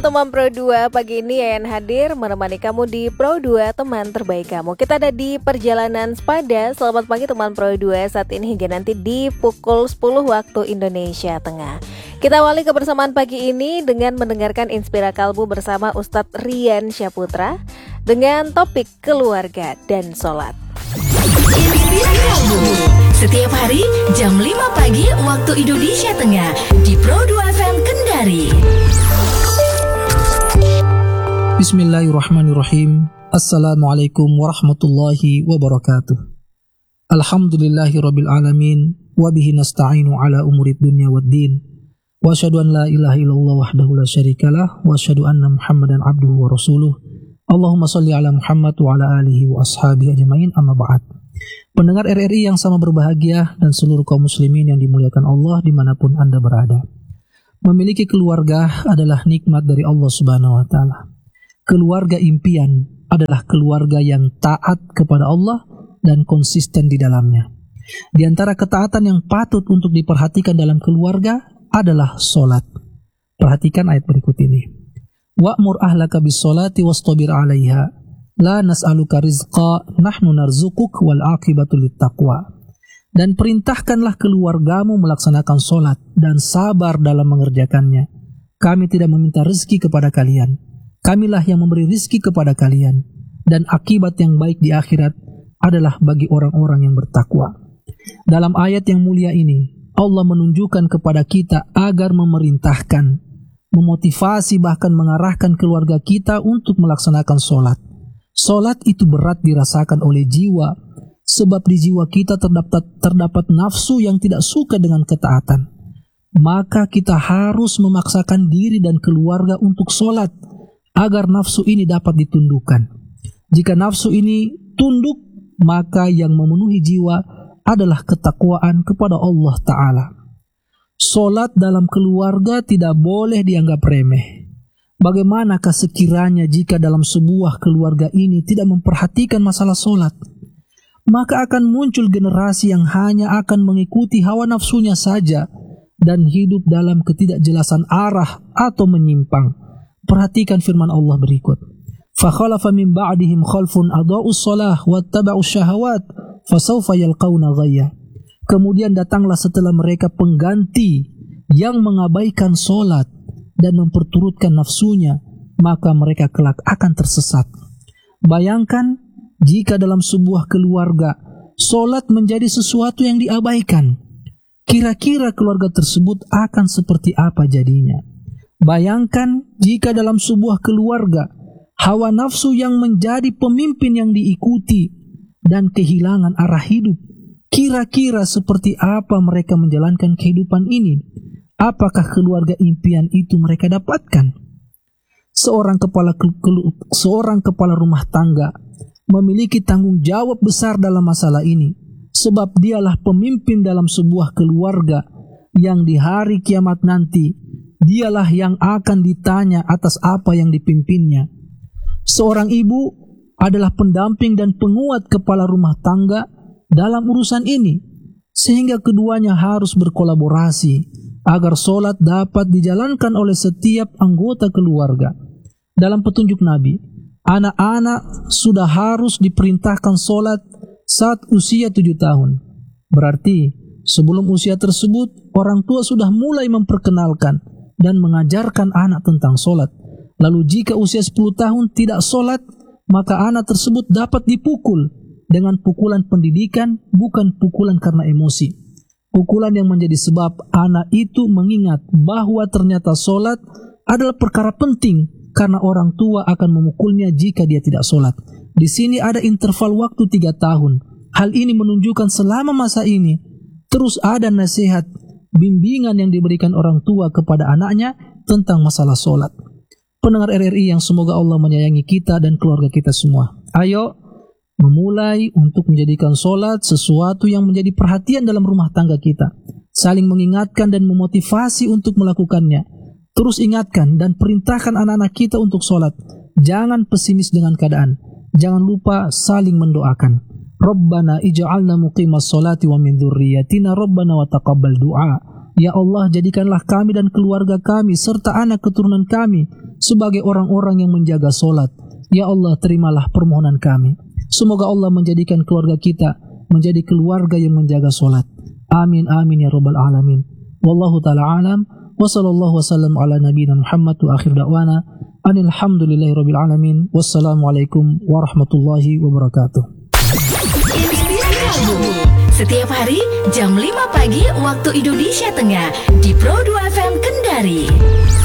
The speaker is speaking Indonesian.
Teman Pro 2, pagi ini Yayan hadir menemani kamu di Pro 2, teman terbaik kamu. Kita ada di perjalanan Sepada. Selamat pagi teman Pro 2, saat ini hingga nanti di pukul 10 waktu Indonesia Tengah. Kita awali kebersamaan pagi ini dengan mendengarkan Inspira Kalbu bersama Ustadz Rian Syaputra dengan topik keluarga dan sholat. Inspira Kalbu setiap hari jam 5 pagi waktu Indonesia Tengah di Pro 2 FM Kendari. Bismillahirrahmanirrahim. Assalamualaikum warahmatullahi wabarakatuh. Alhamdulillahirabbil alamin wa bihi nasta'inu ala umurid dunya waddin. Wa asyhadu an la ilaha illallah wahdahu la syarikalah wa asyhadu anna Muhammadan abduhu wa rasuluh. Allahumma shalli ala Muhammad wa ala alihi wa ashabihi ajmain, amma ba'd. Pendengar RRI yang sama berbahagia dan seluruh kaum muslimin yang dimuliakan Allah dimanapun Anda berada. Memiliki keluarga adalah nikmat dari Allah Subhanahu wa taala. Keluarga impian adalah keluarga yang taat kepada Allah dan konsisten di dalamnya. Di antara ketaatan yang patut untuk diperhatikan dalam keluarga adalah sholat. Perhatikan ayat berikut ini. Wa'mur ahlaka bis-sholati wastabir 'alaiha. La nas'aluka rizqa, nahnu narzukuk wal 'aqibatu lit-taqwa. Dan perintahkanlah keluargamu melaksanakan sholat dan sabar dalam mengerjakannya. Kami tidak meminta rezeki kepada kalian. Kamilah yang memberi rizki kepada kalian, dan akibat yang baik di akhirat adalah bagi orang-orang yang bertakwa. Dalam ayat yang mulia ini, Allah menunjukkan kepada kita agar memerintahkan, memotivasi bahkan mengarahkan keluarga kita untuk melaksanakan sholat. Sholat itu berat dirasakan oleh jiwa, sebab di jiwa kita terdapat nafsu yang tidak suka dengan ketaatan. Maka kita harus memaksakan diri dan keluarga untuk sholat, agar nafsu ini dapat ditundukkan. Jika nafsu ini tunduk, maka yang memenuhi jiwa adalah ketakwaan kepada Allah Ta'ala. Solat dalam keluarga tidak boleh dianggap remeh. Bagaimanakah sekiranya jika dalam sebuah keluarga ini tidak memperhatikan masalah solat? Maka akan muncul generasi yang hanya akan mengikuti hawa nafsunya saja dan hidup dalam ketidakjelasan arah atau menyimpang. Perhatikan firman Allah berikut. فَخَلَفَ مِنْ بَعْدِهِمْ خَلْفٌ أَضَاءُوا الصَّلَاةَ وَاتَّبَعُوا الشَّهَوَاتِ فَسَوْفَ يَلْقَوْنَ غَيًّا. Kemudian datanglah setelah mereka pengganti yang mengabaikan solat dan memperturutkan nafsunya, maka mereka kelak akan tersesat. Bayangkan jika dalam sebuah keluarga solat menjadi sesuatu yang diabaikan. Kira-kira keluarga tersebut akan seperti apa jadinya? Bayangkan jika dalam sebuah keluarga hawa nafsu yang menjadi pemimpin yang diikuti dan kehilangan arah hidup. Kira-kira seperti apa mereka menjalankan kehidupan ini? Apakah keluarga impian itu mereka dapatkan? Seorang kepala rumah tangga memiliki tanggung jawab besar dalam masalah ini, sebab dialah pemimpin dalam sebuah keluarga yang di hari kiamat nanti dialah yang akan ditanya atas apa yang dipimpinnya. Seorang ibu adalah pendamping dan penguat kepala rumah tangga dalam urusan ini, sehingga keduanya harus berkolaborasi agar solat dapat dijalankan oleh setiap anggota keluarga. Dalam petunjuk Nabi, anak-anak sudah harus diperintahkan solat saat usia 7 tahun. Berarti sebelum usia tersebut, orang tua sudah mulai memperkenalkan dan mengajarkan anak tentang solat. Lalu jika usia 10 tahun tidak solat, maka anak tersebut dapat dipukul dengan pukulan pendidikan, bukan pukulan karena emosi. Pukulan yang menjadi sebab anak itu mengingat bahwa ternyata solat adalah perkara penting karena orang tua akan memukulnya jika dia tidak solat. Di sini ada interval waktu 3 tahun. Hal ini menunjukkan selama masa ini terus ada nasihat, bimbingan yang diberikan orang tua kepada anaknya tentang masalah solat. Pendengar RRI yang semoga Allah menyayangi kita dan keluarga kita semua. Ayo memulai untuk menjadikan solat sesuatu yang menjadi perhatian dalam rumah tangga kita. Saling mengingatkan dan memotivasi untuk melakukannya. Terus ingatkan dan perintahkan anak-anak kita untuk solat. Jangan pesimis dengan keadaan. Jangan lupa saling mendoakan. Rabbana ij'alna muqimas sholati wa min dzurriyyatina Rabbana wa taqabbal du'a. Ya Allah, jadikanlah kami dan keluarga kami serta anak keturunan kami sebagai orang-orang yang menjaga solat. Ya Allah, terimalah permohonan kami. Semoga Allah menjadikan keluarga kita menjadi keluarga yang menjaga solat. Amin amin ya rabbal alamin. Wallahu ta'ala alam. Wa sallallahu wasallam ala nabiyina Muhammad wa akhir da'wana alhamdulillahi rabbil alamin. Wassalamualaikum warahmatullahi wabarakatuh. Setiap hari jam 5 pagi waktu Indonesia Tengah di Pro 2 FM Kendari.